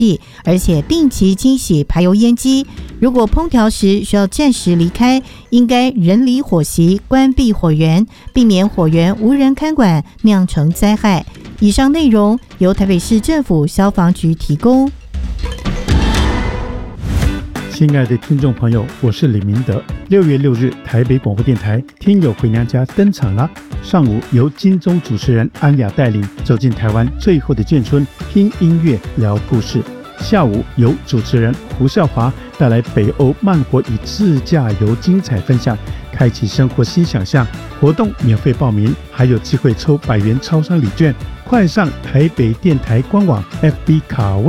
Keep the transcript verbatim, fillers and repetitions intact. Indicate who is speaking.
Speaker 1: 而且定期清洗排油烟机。如果烹调时需要暂时离开，应该人离火席，关闭火源，避免火源无人看管酿成灾害。以上内容由台北市政府消防局提供。
Speaker 2: 亲爱的听众朋友，我是李明德。六月六日，台北广播电台听友回娘家登场了。上午由金钟主持人安雅带领走进台湾最后的眷村，听音乐聊故事。下午由主持人胡少华带来北欧慢活与自驾游精彩分享，开启生活新想象。活动免费报名，还有机会抽百元超商礼券。快上台北电台官网 F B 卡位。